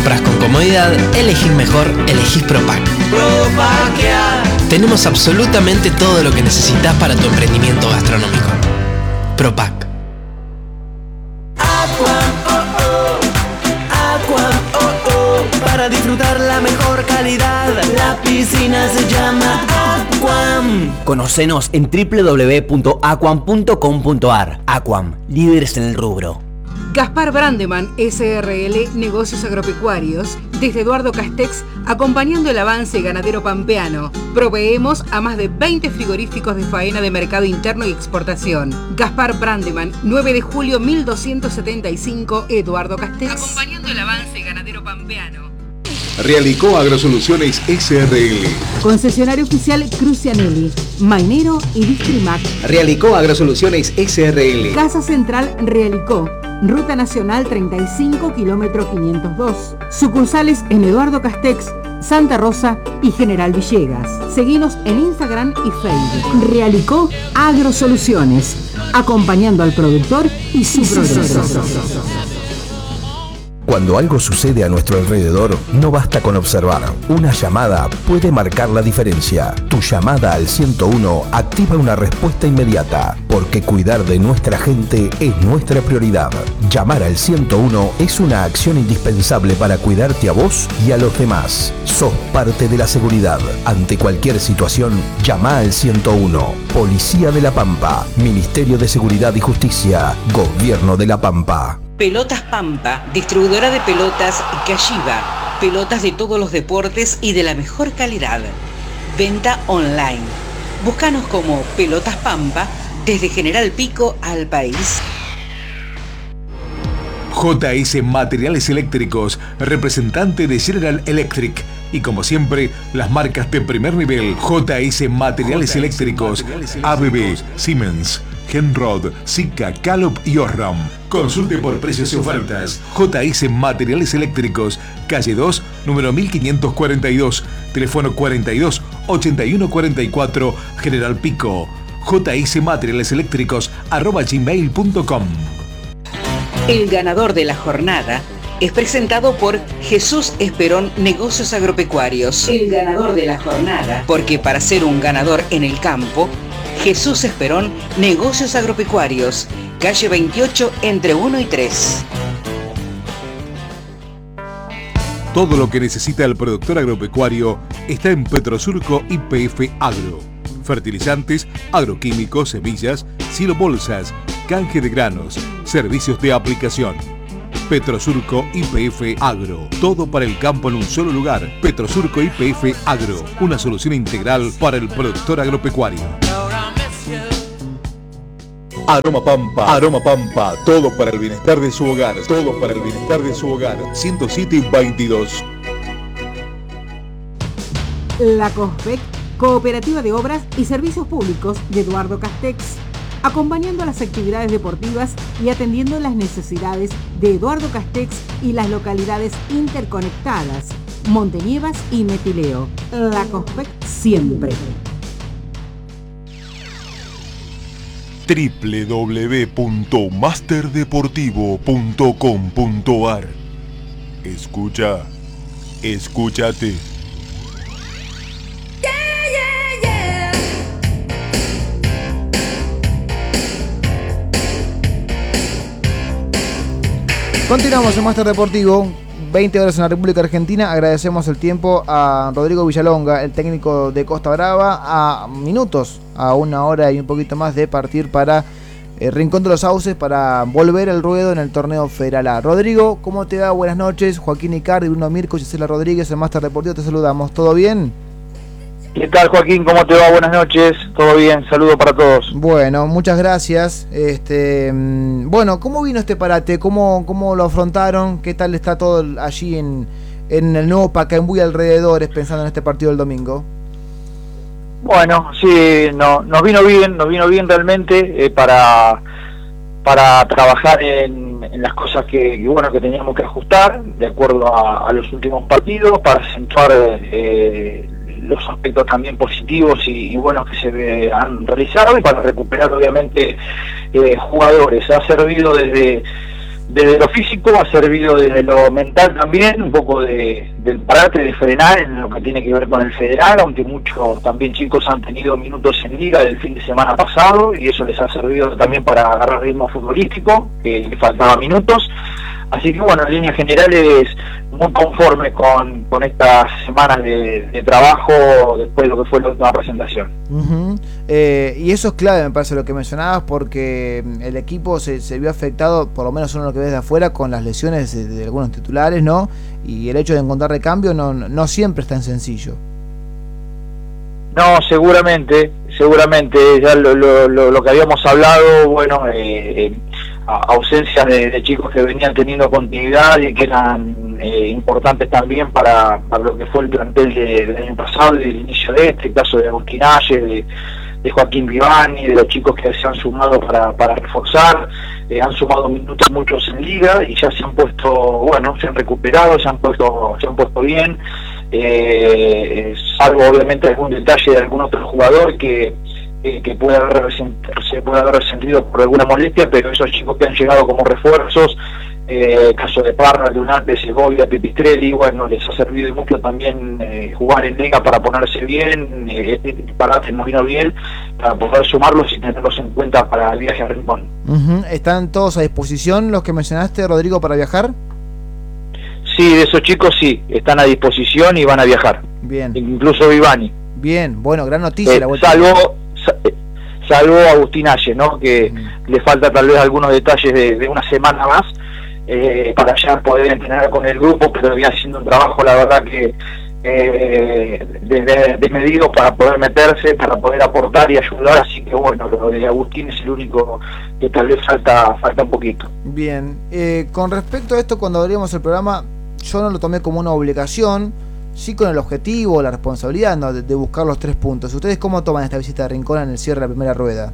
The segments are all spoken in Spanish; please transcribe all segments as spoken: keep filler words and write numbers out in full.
compras con comodidad, elegís mejor, elegís Propac. Propaquear. Tenemos absolutamente todo lo que necesitas para tu emprendimiento gastronómico. Propac. Aquam, oh, oh. Aquam, oh, oh. Para disfrutar la mejor calidad, la piscina se llama Aquam. Conocenos en doble u doble u doble u punto aquam punto com punto ar. Aquam, líderes en el rubro. Gaspar Brandeman, S R L, Negocios Agropecuarios, desde Eduardo Castex, acompañando el avance ganadero pampeano. Proveemos a más de veinte frigoríficos de faena de mercado interno y exportación. Gaspar Brandeman, nueve de julio mil doscientos setenta y cinco, Eduardo Castex. Acompañando el avance ganadero pampeano. Realicó Agrosoluciones S R L. Concesionario oficial Crucianelli, Mainero y Distrimac. Realicó Agrosoluciones S R L. Casa Central Realicó. Ruta Nacional treinta y cinco, kilómetro quinientos dos. Sucursales en Eduardo Castex, Santa Rosa y General Villegas. Seguinos en Instagram y Facebook. Realicó Agrosoluciones, acompañando al productor y su progreso. Cuando algo sucede a nuestro alrededor, no basta con observar. Una llamada puede marcar la diferencia. Tu llamada al ciento uno activa una respuesta inmediata, porque cuidar de nuestra gente es nuestra prioridad. Llamar al ciento uno es una acción indispensable para cuidarte a vos y a los demás. Sos parte de la seguridad. Ante cualquier situación, llama al ciento uno. Policía de La Pampa, Ministerio de Seguridad y Justicia, Gobierno de La Pampa. Pelotas Pampa, distribuidora de pelotas Kashiba, pelotas de todos los deportes y de la mejor calidad. Venta online. Búscanos como Pelotas Pampa desde General Pico al país. J S Materiales Eléctricos, representante de General Electric. Y como siempre, las marcas de primer nivel. J S Materiales Eléctricos, A B B, Siemens, Henrod, Sika, Calop y Osram. Consulte por precios y ofertas. J S Materiales Eléctricos, calle dos, número mil quinientos cuarenta y dos, teléfono cuarenta y dos, ochenta y uno cuarenta y cuatro, General Pico. J S Materiales Eléctricos, arroba gmail punto com. El ganador de la jornada es presentado por Jesús Esperón Negocios Agropecuarios. El ganador de la jornada, porque para ser un ganador en el campo, Jesús Esperón Negocios Agropecuarios, calle veintiocho entre uno y tres. Todo lo que necesita el productor agropecuario está en Petrosurco Y P F Agro. Fertilizantes, agroquímicos, semillas, silobolsas, canje de granos, servicios de aplicación. Petrosurco Y P F Agro. Todo para el campo en un solo lugar. Petrosurco Y P F Agro. Una solución integral para el productor agropecuario. Aroma Pampa, Aroma Pampa, todo para el bienestar de su hogar, todo para el bienestar de su hogar. ciento siete y veintidós. La COSPEC, Cooperativa de Obras y Servicios Públicos de Eduardo Castex, acompañando a las actividades deportivas y atendiendo las necesidades de Eduardo Castex y las localidades interconectadas, Montenievas y Metileo. La COSPEC siempre. doble u doble u doble u punto master deportivo punto com punto ar. Escucha, escúchate. Continuamos en Máster Deportivo, veinte horas en la República Argentina. Agradecemos el tiempo a Rodrigo Villalonga, el técnico de Costa Brava, a minutos, a una hora y un poquito más de partir para el Rincón de los Sauces, para volver al ruedo en el torneo Federal A. Rodrigo, ¿cómo te va? Buenas noches. Joaquín Icardi, Bruno Mirko, Gisela Rodríguez, en Máster Deportivo, te saludamos. ¿Todo bien? ¿Qué tal, Joaquín? ¿Cómo te va? Buenas noches. ¿Todo bien? Saludo para todos. Bueno, muchas gracias. Este, bueno, ¿cómo vino este parate? ¿Cómo, cómo lo afrontaron? ¿Qué tal está todo allí en, en el nuevo Pacaembu y alrededores, pensando en este partido del domingo? Bueno, sí, no, nos vino bien, nos vino bien realmente eh, para, para trabajar en, en las cosas que, que, bueno, que teníamos que ajustar de acuerdo a, a los últimos partidos, para acentuar eh, los aspectos también positivos y, y buenos que se han realizado, y para recuperar obviamente eh, jugadores. Ha servido desde desde lo físico, ha servido desde lo mental también, un poco de, del parate, de frenar en lo que tiene que ver con el federal, aunque muchos también chicos han tenido minutos en liga del fin de semana pasado, y eso les ha servido también para agarrar ritmo futbolístico, que le faltaba minutos. Así que bueno, en líneas generales muy conforme con, con estas semanas de, de trabajo después de lo que fue la última presentación. Uh-huh. eh, y eso es clave, me parece, lo que mencionabas, porque el equipo se, se vio afectado, por lo menos uno lo que ves de afuera, con las lesiones de, de algunos titulares, ¿no? Y el hecho de encontrar recambio no, no siempre es tan sencillo. No, seguramente, seguramente, ya lo, lo, lo, lo que habíamos hablado, bueno, eh, eh, ausencias de, de chicos que venían teniendo continuidad y que eran eh, importantes también para, para lo que fue el plantel de, del año pasado y del inicio de este, el caso de Agustín Aye, de, de Joaquín Vivani, de los chicos que se han sumado para, para reforzar, eh, han sumado minutos muchos en liga y ya se han puesto, bueno, se han recuperado, se han puesto, se han puesto bien, eh, salvo obviamente algún detalle de algún otro jugador que Eh, que puede haber se puede haber resentido por alguna molestia, pero esos chicos que han llegado como refuerzos, eh, caso de Parra, Lunate, Segovia, Pipistrelli, bueno, les ha servido mucho también eh, jugar en liga para ponerse bien, eh, este parate nos vino bien, para poder sumarlos y tenerlos en cuenta para el viaje a Rincón. Uh-huh. ¿Están todos a disposición los que mencionaste, Rodrigo, para viajar? Sí, de esos chicos sí, están a disposición y van a viajar. Bien. Incluso Vivani. Bien, bueno, gran noticia. Eh, la vuelta. Salvo... salvo Agustín Aye, ¿no? Que mm. le falta tal vez algunos detalles de, de una semana más eh, para ya poder entrenar con el grupo, pero viene haciendo un trabajo, la verdad que eh, desmedido de, de para poder meterse, para poder aportar y ayudar, así que bueno, lo de Agustín es el único que tal vez falta falta un poquito. Bien, eh, con respecto a esto, cuando abrimos el programa, yo no lo tomé como una obligación, sí con el objetivo, la responsabilidad, ¿no? de, de buscar los tres puntos. ¿Ustedes cómo toman esta visita de Rincón en el cierre de la primera rueda?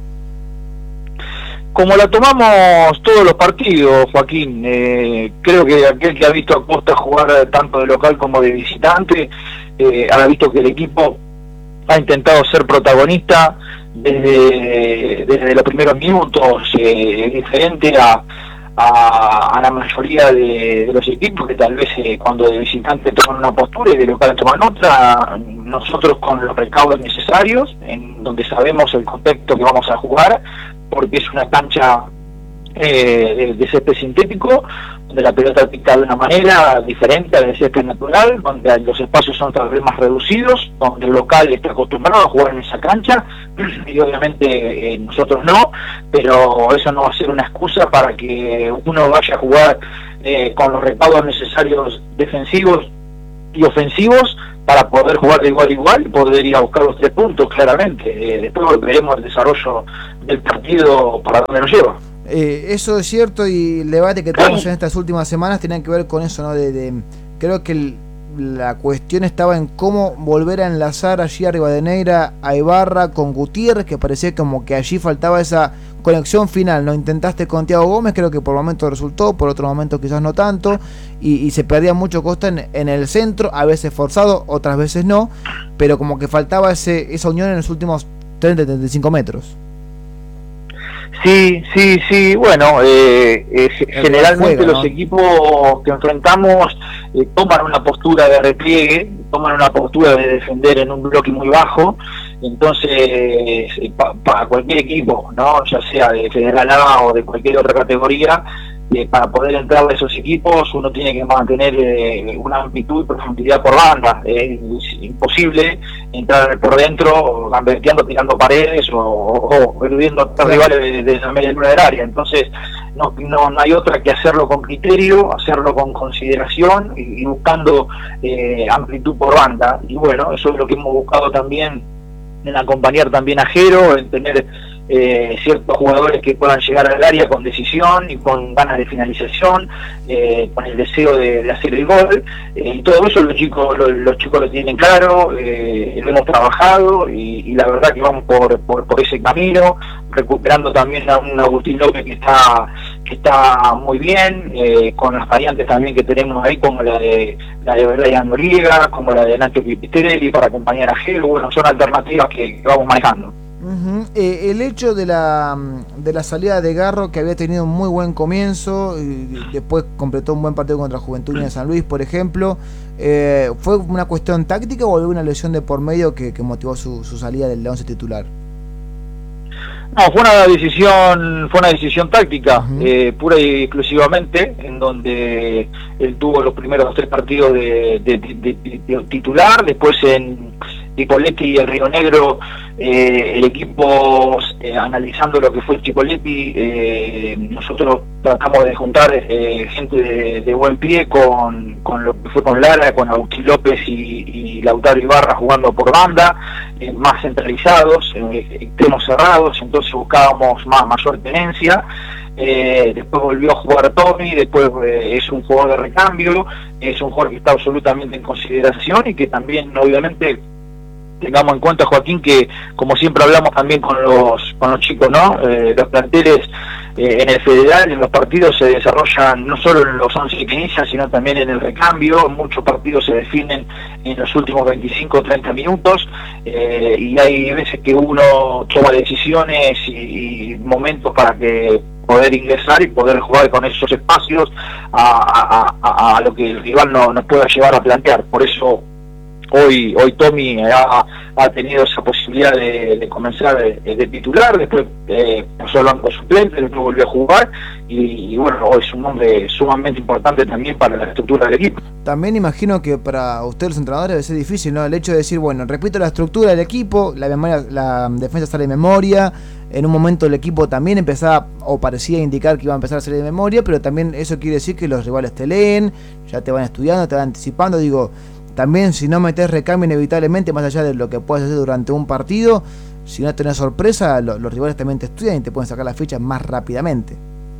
Como la tomamos todos los partidos, Joaquín, eh, creo que aquel que ha visto a Costa jugar tanto de local como de visitante, eh, ha visto que el equipo ha intentado ser protagonista desde, desde los primeros minutos, eh, diferente a A, a la mayoría de, de los equipos que tal vez eh, cuando de visitante toman una postura y de local toman otra, nosotros con los recaudos necesarios, en donde sabemos el contexto que vamos a jugar, porque es una cancha eh, de, de césped sintético, donde la pelota pica de una manera diferente al césped natural, donde los espacios son tal vez más reducidos, donde el local está acostumbrado a jugar en esa cancha, y obviamente eh, nosotros no, pero eso no va a ser una excusa para que uno vaya a jugar eh, con los recaudos necesarios defensivos y ofensivos para poder jugar de igual a igual y poder ir a buscar los tres puntos claramente. Eh, después veremos el desarrollo del partido para dónde nos lleva. Eh, eso es cierto, y el debate que tenemos en estas últimas semanas tiene que ver con eso, ¿no? De, de, creo que el, la cuestión estaba en cómo volver a enlazar allí a Rivadeneira a Ibarra con Gutiérrez, que parecía como que allí faltaba esa conexión final, ¿no? Intentaste con Thiago Gómez, creo que por momentos resultó, por otros momentos quizás no tanto, y, y se perdía mucho Costa en, en el centro, a veces forzado, otras veces no, pero como que faltaba ese esa unión en los últimos treinta a treinta y cinco metros. Sí, sí, sí, bueno, eh, eh, generalmente juega, ¿no? Los equipos que enfrentamos eh, toman una postura de repliegue, toman una postura de defender en un bloque muy bajo, entonces eh, para pa cualquier equipo, no, ya sea de Federal A o de cualquier otra categoría, eh, para poder entrar a esos equipos uno tiene que mantener eh, una amplitud y profundidad por banda. Eh, es imposible entrar por dentro gambeteando, tirando paredes o, o, o eludiendo a rivales de, de la media luna del área. Entonces no, no, no hay otra que hacerlo con criterio, hacerlo con consideración y, y buscando eh, amplitud por banda. Y bueno, eso es lo que hemos buscado también en acompañar también a Jero, en tener eh, ciertos jugadores que puedan llegar al área con decisión y con ganas de finalización, eh, con el deseo de, de hacer el gol, eh, y todo eso los chicos lo, los chicos lo tienen claro, eh, lo hemos trabajado y, y la verdad que vamos por, por, por ese camino, recuperando también a un Agustín López que está que está muy bien, eh, con las variantes también que tenemos ahí, como la de la de Brian Noriega, como la de Nacho Pipistrelli para acompañar a Gelo. Bueno, son alternativas que, que vamos manejando. Uh-huh. Uh-huh. Eh, el hecho de la, de la salida de Garro, que había tenido un muy buen comienzo, y después completó un buen partido contra Juventud Unida de San Luis, por ejemplo, eh, ¿fue una cuestión táctica o alguna lesión de por medio que, que motivó su, su salida del once titular? No, fue una decisión, fue una decisión táctica, uh-huh. eh, pura y exclusivamente, en donde él tuvo los primeros tres partidos de, de, de, de, de titular, después en Chipoletti y el Río Negro, eh, el equipo eh, analizando lo que fue Chipoletti, eh, nosotros tratamos de juntar eh, gente de, de buen pie con, con lo que fue con Lara, con Agustín López y, y Lautaro Ibarra jugando por banda, eh, más centralizados, eh, extremos cerrados, entonces buscábamos más mayor tenencia. Eh, después volvió a jugar Tommy, después eh, es un jugador de recambio, es un jugador que está absolutamente en consideración y que también obviamente tengamos en cuenta, Joaquín, que como siempre hablamos también con los con los chicos, ¿no? Eh, los planteles eh, en el federal, en los partidos se desarrollan no solo en los once que inician, sino también en el recambio. Muchos partidos se definen en los últimos veinticinco o treinta minutos, eh, y hay veces que uno toma decisiones y, y momentos para que poder ingresar y poder jugar con esos espacios a, a, a, a lo que el rival no nos pueda llevar a plantear. Por eso Hoy hoy Tommy ha, ha tenido esa posibilidad de, de comenzar de, de titular, después eh, pasó al banco suplente, después volvió a jugar y, y bueno, es un hombre sumamente importante también para la estructura del equipo. También imagino que para ustedes los entrenadores debe ser difícil, ¿no? El hecho de decir, bueno, repito la estructura del equipo, la memoria, la defensa sale de memoria, en un momento el equipo también empezaba o parecía indicar que iba a empezar a salir de memoria, pero también eso quiere decir que los rivales te leen, ya te van estudiando, te van anticipando, digo. También si no metés recambio inevitablemente, más allá de lo que puedes hacer durante un partido, si no tenés sorpresa, lo, los rivales también te estudian y te pueden sacar las fichas más rápidamente.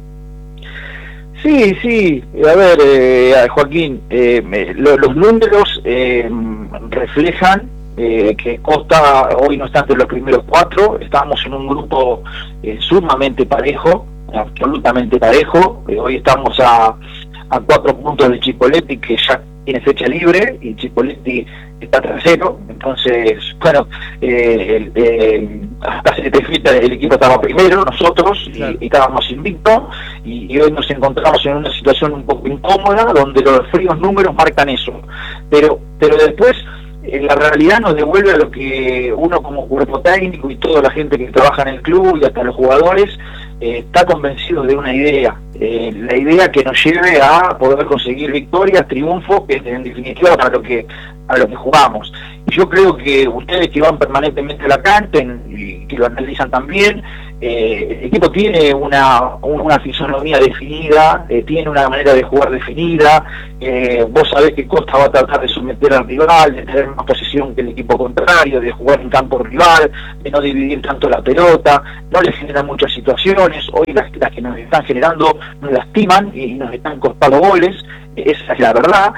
Sí, sí, a ver, eh, Joaquín, eh, lo, los números eh, reflejan eh, que Costa hoy no está entre los primeros cuatro, estamos en un grupo eh, sumamente parejo, absolutamente parejo, eh, hoy estamos a, a cuatro puntos de Chipoletti, que ya tiene fecha libre, y Chipoletti está tercero, entonces, bueno, eh, el, eh, hasta hace siete fechas el equipo estaba primero, nosotros, claro. y, y estábamos invictos, y, y hoy nos encontramos en una situación un poco incómoda, donde los fríos números marcan eso, pero, pero después eh, la realidad nos devuelve a lo que uno como cuerpo técnico y toda la gente que trabaja en el club y hasta los jugadores eh, está convencido de una idea, eh, la idea que nos lleve a poder conseguir victorias, triunfos, que en definitiva para lo que a lo que jugamos. Y yo creo que ustedes que van permanentemente a la cancha y que lo analizan también, eh, el equipo tiene una, una fisonomía definida, eh, tiene una manera de jugar definida, eh, vos sabés que Costa va a tratar de someter al rival, de tener más posesión que el equipo contrario, de jugar en campo rival, de no dividir tanto la pelota, no le generan muchas situaciones, hoy las, las que nos están generando nos lastiman y nos están costando goles, esa es la verdad,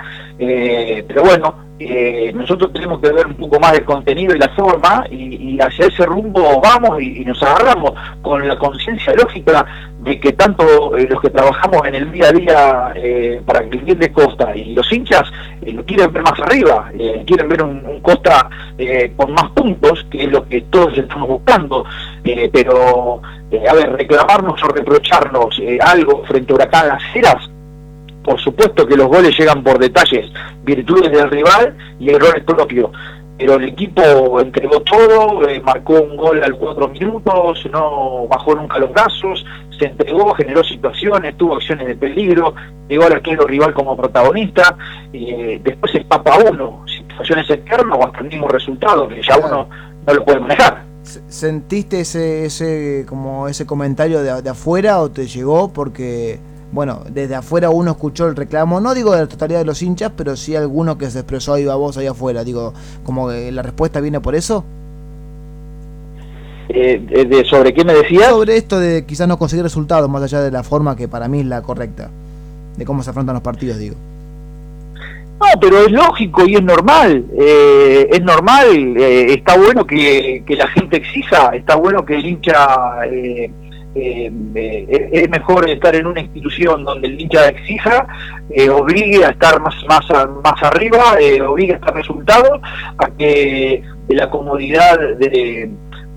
eh, pero bueno, Eh, nosotros tenemos que ver un poco más el contenido y la forma, y, y hacia ese rumbo vamos y, y nos agarramos con la conciencia lógica de que tanto eh, los que trabajamos en el día a día eh, para que el bien de Costa y los hinchas eh, lo quieren ver más arriba, eh, quieren ver un, un Costa eh, con más puntos, que es lo que todos estamos buscando, eh, pero eh, a ver, reclamarnos o reprocharnos eh, algo frente a Huracán Las Heras, por supuesto que los goles llegan por detalles, virtudes del rival y errores propios, pero el equipo entregó todo, eh, marcó un gol al cuatro minutos, no bajó nunca los brazos, se entregó, generó situaciones, tuvo acciones de peligro, llegó al arquero rival como protagonista, eh, después empapa uno, situaciones externas o hasta el mismo resultado, que ya uno no lo puede manejar. ¿Sentiste ese ese como ese comentario de, de afuera o te llegó? Porque bueno, desde afuera uno escuchó el reclamo, no digo de la totalidad de los hinchas, pero sí alguno que se expresó ahí a voz ahí afuera, digo, como que la respuesta viene por eso. Eh, de, ¿Sobre qué me decías? Sobre esto de quizás no conseguir resultados, más allá de la forma que para mí es la correcta, de cómo se afrontan los partidos, digo. No, pero es lógico y es normal, eh, es normal, eh, está bueno que, que la gente exija, está bueno que el hincha... Eh, Eh, eh, es mejor estar en una institución donde el hincha exija, eh, obligue a estar más más a, más arriba, eh, obligue a estar resultados, a que de la comodidad de,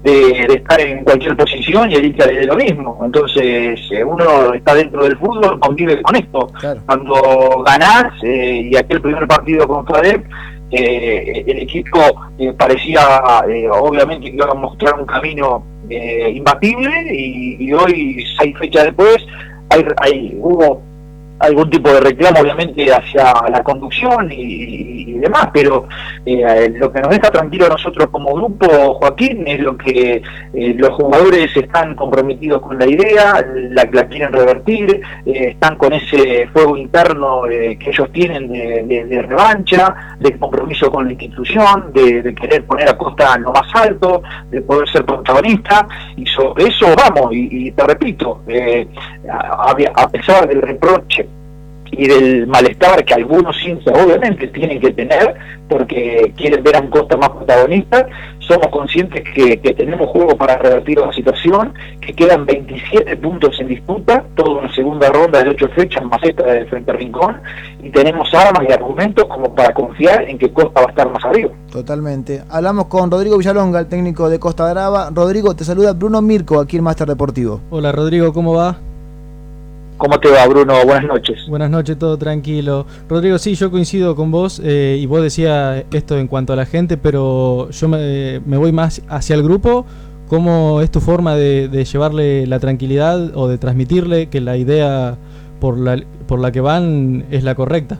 de, de estar en cualquier posición y el hincha le dé lo mismo. Entonces eh, uno está dentro del fútbol, convive con esto. Claro. Cuando ganás, eh, y aquel primer partido con Fadep, eh, el equipo eh, parecía eh, obviamente que iba a mostrar un camino eh, imbatible, y, y hoy, seis fechas después, hay, hay hubo algún tipo de reclamo obviamente hacia la conducción y, y demás, pero eh, lo que nos deja tranquilo a nosotros como grupo, Joaquín, es lo que eh, los jugadores están comprometidos con la idea, la, la quieren revertir, eh, están con ese fuego interno eh, que ellos tienen de, de, de revancha, de compromiso con la institución, de, de querer poner a Costa en lo más alto, de poder ser protagonista, y sobre eso vamos. Y, y te repito, eh, a, a pesar del reproche y del malestar que algunos hinchas obviamente tienen que tener porque quieren ver a un Costa más protagonista, somos conscientes que, que tenemos juego para revertir la situación, que quedan veintisiete puntos en disputa, toda una segunda ronda de ocho fechas más esta de frente a Rincón, y tenemos armas y argumentos como para confiar en que Costa va a estar más arriba. Totalmente. Hablamos con Rodrigo Villalonga, el técnico de Costa Brava. Rodrigo, te saluda Bruno Mirko, aquí en Máster Deportivo. Hola Rodrigo, ¿cómo va? ¿Cómo te va, Bruno? Buenas noches. Buenas noches, todo tranquilo. Rodrigo, sí, yo coincido con vos, eh, y vos decías esto en cuanto a la gente, pero yo me, me voy más hacia el grupo. ¿Cómo es tu forma de, de llevarle la tranquilidad o de transmitirle que la idea por la, por la que van es la correcta?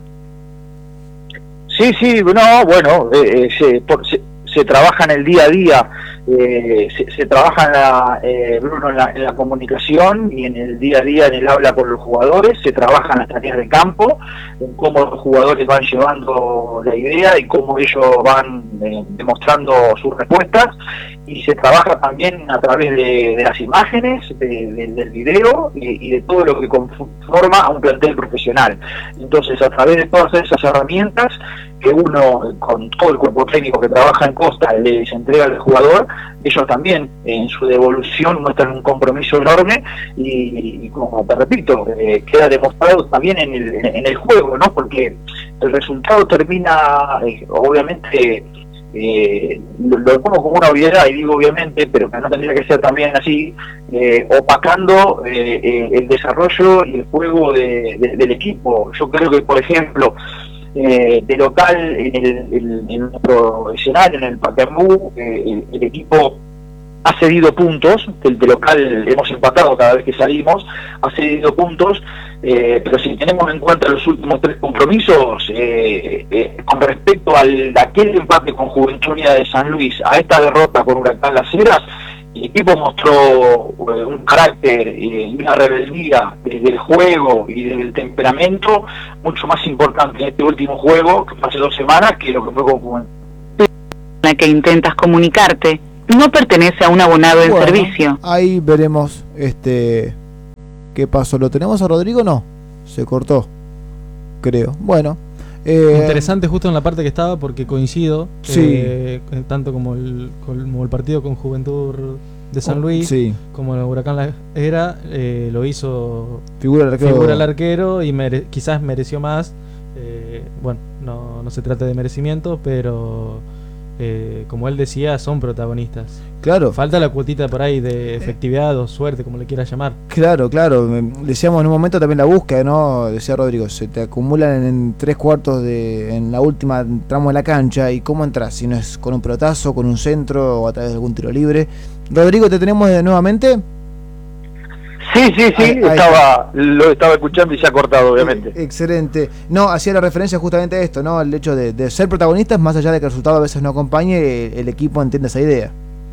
Sí, sí, no, bueno, eh, se, por, se, se trabaja en el día a día. Eh, se, se trabaja en la, eh, Bruno, en la, en la comunicación y en el día a día, en el habla con los jugadores, se trabaja en las tareas de campo, en cómo los jugadores van llevando la idea y cómo ellos van eh, demostrando sus respuestas, y se trabaja también a través de, de las imágenes, de, de, del video y, y de todo lo que conforma a un plantel profesional. Entonces, a través de todas esas herramientas que uno, con todo el cuerpo técnico que trabaja en Costa, les entrega al jugador, ellos también en su devolución muestran un compromiso enorme, y, y como te repito, eh, queda demostrado también en el, en el juego, ¿no? Porque el resultado termina, eh, obviamente, eh, lo, lo pongo como una obviedad, y digo obviamente, pero que no tendría que ser también así, eh, opacando eh, eh, el desarrollo y el juego de, de, del equipo. Yo creo que, por ejemplo, Eh, de local en, el, en, en nuestro escenario, en el Pacaembu, eh, el, el equipo ha cedido puntos, el de local hemos empatado cada vez que salimos, ha cedido puntos, eh, pero si tenemos en cuenta los últimos tres compromisos, eh, eh, con respecto al aquel empate con Juventud Unida de San Luis a esta derrota con Huracán Las Heras, el equipo mostró eh, un carácter y eh, una rebeldía desde el juego y desde el temperamento mucho más importante en este último juego, que fue hace dos semanas, que lo que fue con Juventud. La que intentas comunicarte no pertenece a un abonado en bueno, servicio. Ahí veremos este qué pasó. ¿Lo tenemos a Rodrigo? No, se cortó, creo. Bueno. Eh, Interesante justo en la parte que estaba, porque coincido, sí. eh, tanto como el, como el partido con Juventud de San Luis, sí. como el Huracán La Era, eh, lo hizo figura el arquero, figura el arquero y mere, quizás mereció más. Eh, bueno, no, no se trata de merecimiento, pero eh, como él decía, son protagonistas. Claro. Falta la cuotita por ahí de efectividad o suerte, como le quieras llamar. Claro, claro. Decíamos en un momento también la búsqueda, ¿no? Decía Rodrigo, se te acumulan en, en tres cuartos de, en la última tramo de la cancha, y cómo entras, si no es con un pelotazo, con un centro o a través de algún tiro libre. Rodrigo, ¿te tenemos de nuevamente? Sí, sí, sí, ahí, ahí estaba, lo estaba escuchando y se ha cortado, obviamente. Excelente. No, hacía la referencia justamente a esto, ¿no? El hecho de, de ser protagonistas, más allá de que el resultado a veces no acompañe, el, el equipo entiende esa idea.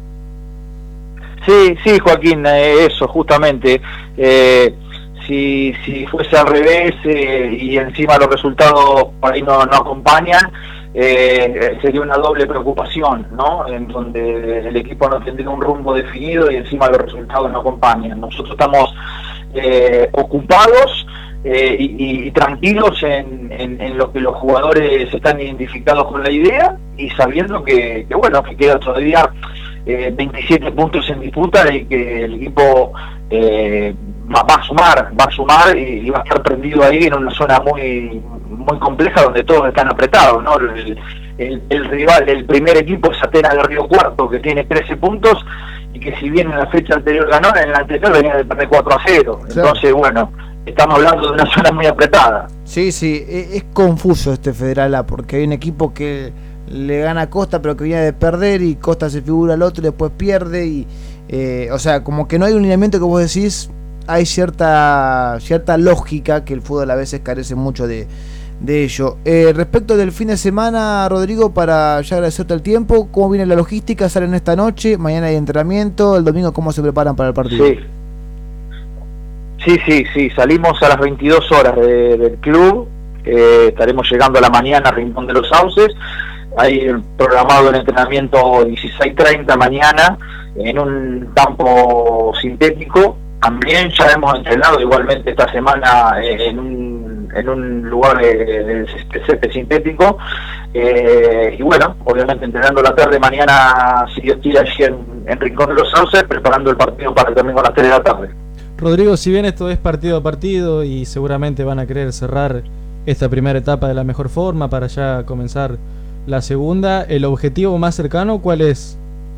Sí, sí, Joaquín, eh, eso, justamente. Eh, si, si fuese al revés eh, y encima los resultados por ahí no, no acompañan, eh, sería una doble preocupación, ¿no? En donde el equipo no tendría un rumbo definido y encima los resultados no acompañan. Nosotros estamos eh, ocupados eh, y, y tranquilos en, en, en lo que los jugadores están identificados con la idea, y sabiendo que, que bueno, que queda todavía eh, veintisiete puntos en disputa, y que el equipo eh, va, va a sumar, va a sumar y, y va a estar prendido ahí en una zona muy muy compleja donde todos están apretados, ¿no? El, el, el rival, el primer equipo es Atenas de Río Cuarto, que tiene trece puntos, y que si bien en la fecha anterior ganó, en la anterior venía de perder cuatro a cero. Claro. Entonces, bueno, estamos hablando de una zona muy apretada. Sí, sí, es, es confuso este Federal A, porque hay un equipo que le gana a Costa, pero que viene de perder, y Costa se figura al otro y después pierde, y eh, o sea, como que no hay un lineamiento que vos decís, hay cierta cierta lógica que el fútbol a veces carece mucho de, de ello. Eh, respecto del fin de semana, Rodrigo, para ya agradecerte el tiempo, ¿cómo viene la logística? ¿Salen esta noche? ¿Mañana hay entrenamiento? ¿El domingo cómo se preparan para el partido? Sí. Sí, sí, sí, salimos a las veintidós horas de, del club, eh, estaremos llegando a la mañana a Rincón de los Sauces, hay programado el entrenamiento dieciséis treinta mañana en un campo sintético, también ya hemos entrenado igualmente esta semana en un, en un lugar de, de césped sintético, eh, y bueno, obviamente entrenando la tarde mañana, si Dios quiere, allí en, en Rincón de los Sauces, preparando el partido para el domingo a las tres de la tarde. Rodrigo, si bien esto es partido a partido y seguramente van a querer cerrar esta primera etapa de la mejor forma para ya comenzar la segunda, ¿el objetivo más cercano cuál es?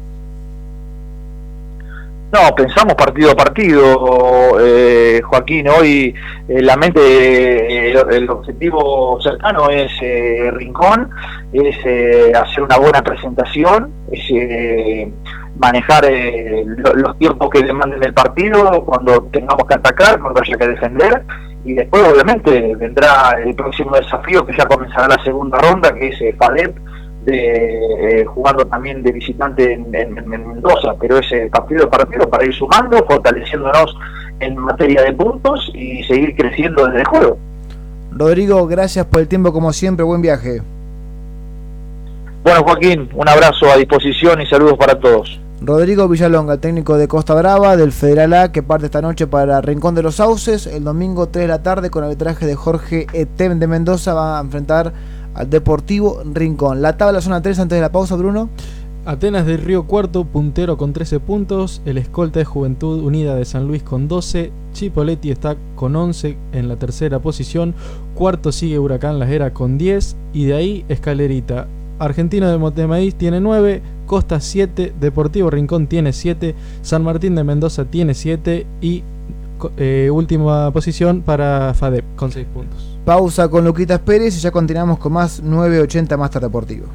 No, pensamos partido a partido, eh, Joaquín. Hoy eh, la mente, eh, el, el objetivo cercano es eh, Rincón, es eh, hacer una buena presentación, es eh, manejar eh, lo, los tiempos que demanden el partido, cuando tengamos que atacar, cuando haya que defender, y después obviamente vendrá el próximo desafío, que ya comenzará la segunda ronda, que es eh, FADEP, de, eh, jugando también de visitante en, en, en Mendoza, pero ese partido a partido para ir sumando, fortaleciéndonos en materia de puntos y seguir creciendo desde el juego. Rodrigo, gracias por el tiempo como siempre, buen viaje. Bueno, Joaquín, un abrazo a disposición y saludos para todos. Rodrigo Villalonga, técnico de Costa Brava, del Federal A, que parte esta noche para Rincón de los Sauces. El domingo tres de la tarde, con arbitraje de Jorge Etem de Mendoza, va a enfrentar al Deportivo Rincón. La tabla zona tres antes de la pausa, Bruno. Atenas del Río Cuarto, puntero con trece puntos. El escolta es Juventud Unida de San Luis con doce. Chipoleti está con once en la tercera posición. Cuarto sigue Huracán Las Heras con diez. Y de ahí Escalerita. Argentino de Montemaíz tiene nueve. Costa siete. Deportivo Rincón tiene siete. San Martín de Mendoza tiene siete. Y eh, última posición para FADEP con seis puntos. Pausa con Luquitas Pérez y ya continuamos con más nueve ochenta Master Deportivo.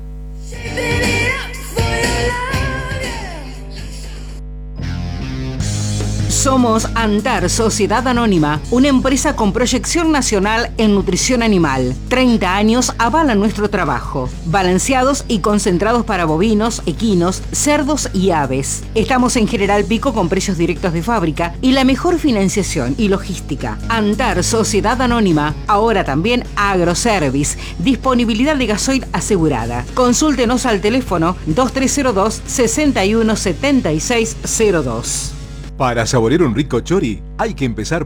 Somos Antar Sociedad Anónima, una empresa con proyección nacional en nutrición animal. treinta años avalan nuestro trabajo. Balanceados y concentrados para bovinos, equinos, cerdos y aves. Estamos en General Pico con precios directos de fábrica y la mejor financiación y logística. Antar Sociedad Anónima, ahora también Agroservice. Disponibilidad de gasoil asegurada. Consúltenos al teléfono dos tres cero dos, seis uno siete seis cero dos. Para saborear un rico chori, hay que empezar